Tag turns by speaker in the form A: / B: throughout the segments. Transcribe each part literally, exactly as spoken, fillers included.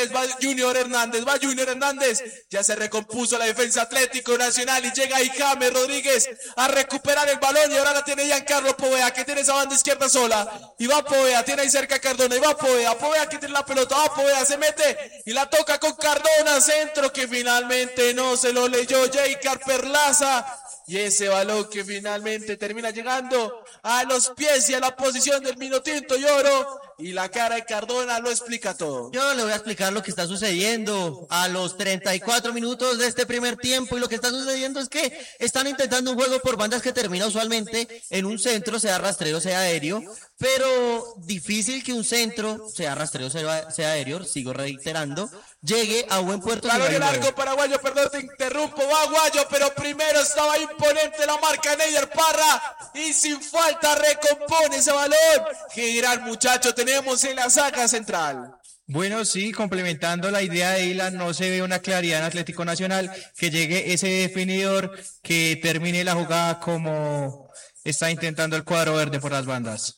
A: Va Junior Hernández, va Junior Hernández, ya se recompuso la defensa Atlético Nacional y llega ahí James Rodríguez a recuperar el balón y ahora la tiene Giancarlo Poveda que tiene esa banda izquierda sola y va Poveda, tiene ahí cerca a Cardona y va Poveda, Poveda que tiene la pelota, va Poveda, se mete y la toca con Cardona, centro que finalmente no se lo leyó Jeicar Perlaza. Y ese balón que finalmente termina llegando a los pies y a la posición del Minotinto y Oro. Y la cara de Cardona lo explica todo.
B: Yo le voy a explicar lo que está sucediendo a los treinta y cuatro minutos de este primer tiempo. Y lo que está sucediendo es que están intentando un juego por bandas que termina usualmente en un centro, sea rastreo, sea aéreo. Pero difícil que un centro, sea rastreo, sea, sea aéreo, sigo reiterando, llegue a buen puerto.
A: Balón largo para Guayo, perdón, te interrumpo, va Guayo, pero primero estaba imponente la marca Neider Parra y sin falta recompone ese balón. Qué gran muchacho tenemos en la saga central.
C: Bueno, sí, complementando la idea de Ilan, no se ve una claridad en Atlético Nacional, que llegue ese definidor, que termine la jugada como está intentando el cuadro verde por las bandas.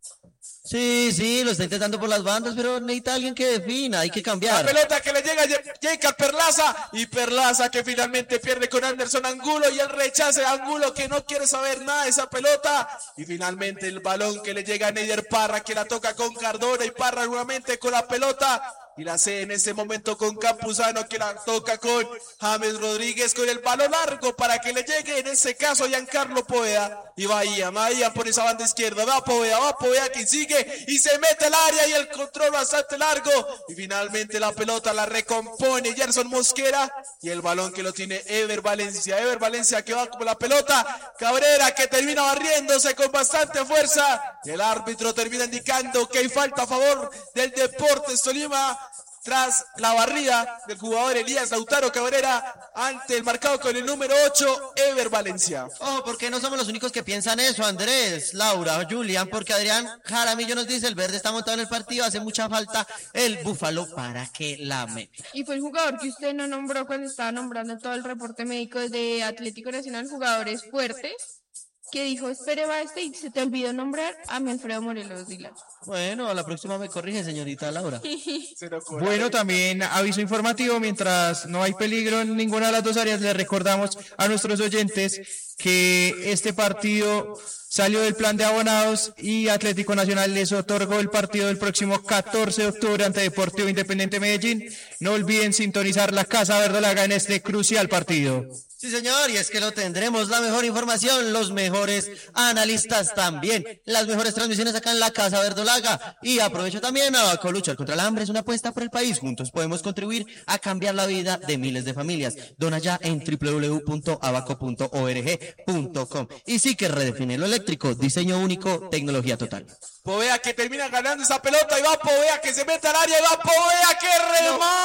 B: Sí, sí, lo está intentando por las bandas, pero necesita alguien que defina, hay que cambiar.
A: La pelota que le llega a Jeicar Perlaza y Perlaza que finalmente pierde con Anderson Angulo y el rechace de Angulo que no quiere saber nada de esa pelota y finalmente el balón que le llega a Neider Parra que la toca con Cardona y Parra nuevamente con la pelota y la hace en ese momento con Campuzano que la toca con James Rodríguez con el balón largo para que le llegue en ese caso a Giancarlo Poveda y Bahía, Bahía por esa banda izquierda, va Poveda, va Poveda que sigue y se mete al área y el control bastante largo y finalmente la pelota la recompone Gerson Mosquera y el balón que lo tiene Ever Valencia, Ever Valencia que va con la pelota, Cabrera que termina barriéndose con bastante fuerza y el árbitro termina indicando que hay falta a favor del Deportes Tolima tras la barrida del jugador Elías Lautaro Cabrera ante el marcado con el número ocho, Ever Valencia.
B: Oh, porque no somos los únicos que piensan eso, Andrés, Laura, Julián, porque Adrián Jaramillo nos dice, el verde está montado en el partido, hace mucha falta el Búfalo para que la meta.
D: Y fue el jugador que usted no nombró cuando estaba nombrando todo el reporte médico de Atlético Nacional, jugadores fuertes, que dijo, espere va este y se te olvidó nombrar a mi Alfredo Morelos Dylan.
B: Bueno, a la próxima me corrige, señorita Laura.
C: Bueno, también aviso informativo, mientras no hay peligro en ninguna de las dos áreas, les recordamos a nuestros oyentes que este partido salió del plan de abonados y Atlético Nacional les otorgó el partido del próximo catorce de octubre ante Deportivo Independiente Medellín. No olviden sintonizar la Casa Verdolaga en este crucial partido.
B: Sí, señor, y es que lo tendremos, la mejor información, los mejores analistas también, las mejores transmisiones acá en la Casa Verdolaga. Y aprovecho también a luchar contra el hambre, es una apuesta por el país. Juntos podemos contribuir a cambiar la vida de miles de familias. Dona ya en w w w punto abaco punto org punto com. Y sí que redefine lo eléctrico, diseño único, tecnología total.
A: Poveda que termina ganando esa pelota y va Poveda que se mete al área y va Poveda que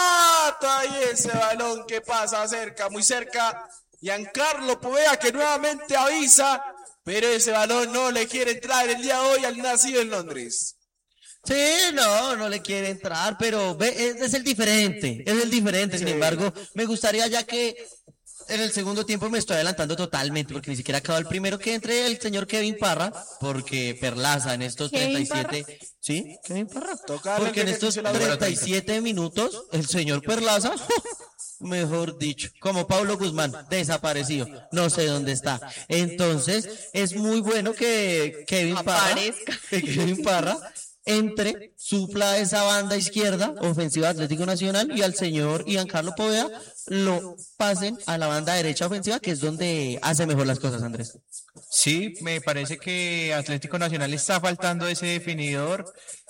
A: remata y ese balón que pasa cerca, muy cerca. Giancarlo Poveda que nuevamente avisa, pero ese balón no le quiere entrar el día de hoy al nacido en Londres.
B: Sí, no, no le quiere entrar, pero ve, es, es el diferente, es el diferente. Sin sí. embargo, me gustaría ya que en el segundo tiempo me estoy adelantando totalmente, porque ni siquiera acabó el primero que entre el señor Kevin Parra, porque Perlaza en estos treinta y siete... ¿Parra? ¿Sí? Kevin Parra. Tocarle porque en estos treinta y siete minutos, el señor Perlaza... mejor dicho, como Pablo Guzmán, desaparecido, no sé dónde está. Entonces, es muy bueno que Kevin Parra, que Kevin Parra entre, supla esa banda izquierda, ofensiva de Atlético Nacional, y al señor Giancarlo Poveda lo pasen a la banda derecha ofensiva, que es donde hace mejor las cosas, Andrés.
C: Sí, me parece que Atlético Nacional está faltando ese definidor.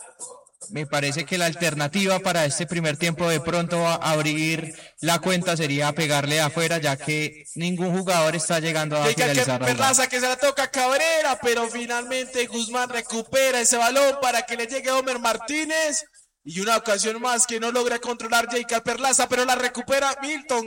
C: Me parece que la alternativa para este primer tiempo de pronto a abrir la cuenta sería pegarle de afuera, ya que ningún jugador está llegando a finalizar.
A: Perlaza que se la toca a Cabrera, pero finalmente Guzmán recupera ese balón para que le llegue Homer Martínez. Y una ocasión más que no logra controlar Jeicar Perlaza, pero la recupera Milton